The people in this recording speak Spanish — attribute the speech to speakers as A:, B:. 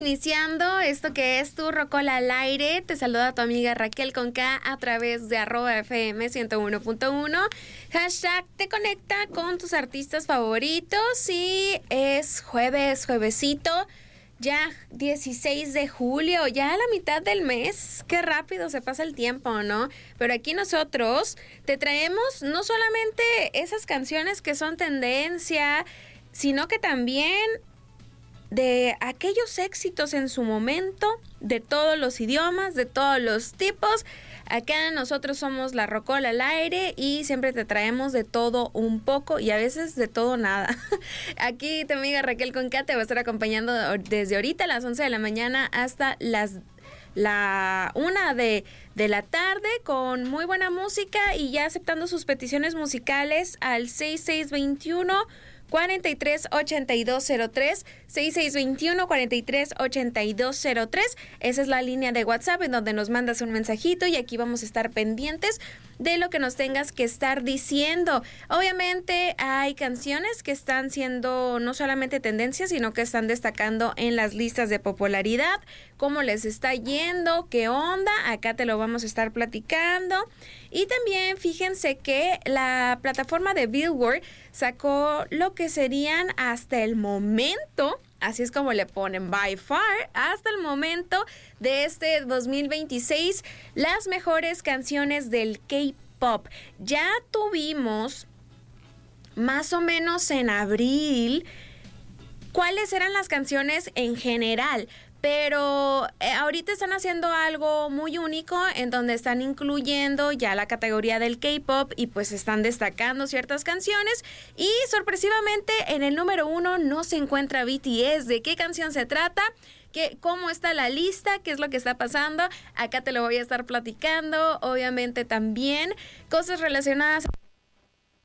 A: Iniciando esto que es tu Rocola al aire, te saluda tu amiga Raquel con K a través de @FM 101.1. Hashtag te conecta con tus artistas favoritos y es juevesito, ya 16 de julio, ya a la mitad del mes. Qué rápido se pasa el tiempo, ¿no? Pero aquí nosotros te traemos no solamente esas canciones que son tendencia, sino que también de aquellos éxitos en su momento, de todos los idiomas, de todos los tipos. Acá nosotros somos la Rocola al aire y siempre te traemos de todo un poco y a veces de todo nada. Aquí tu amiga Raquel con K te va a estar acompañando desde ahorita a las 11 de la mañana hasta la 1 de la tarde con muy buena música y ya aceptando sus peticiones musicales al 6621 438203, 6621 438203. Esa es la línea de WhatsApp en donde nos mandas un mensajito y aquí vamos a estar pendientes de lo que nos tengas que estar diciendo. Obviamente hay canciones que están siendo no solamente tendencias, sino que están destacando en las listas de popularidad. ¿Cómo les está yendo? ¿Qué onda? Acá te lo vamos a estar platicando. Y también fíjense que la plataforma de Billboard sacó lo que serían hasta el momento, así es como le ponen, by far, hasta el momento de este 2026, las mejores canciones del K-pop. Ya tuvimos más o menos en abril cuáles eran las canciones en general, pero ahorita están haciendo algo muy único en donde están incluyendo ya la categoría del K-pop y pues están destacando ciertas canciones y sorpresivamente en el número 1 no se encuentra BTS. ¿De qué canción se trata? ¿Cómo está la lista? ¿Qué es lo que está pasando? Acá te lo voy a estar platicando. Obviamente también cosas relacionadas a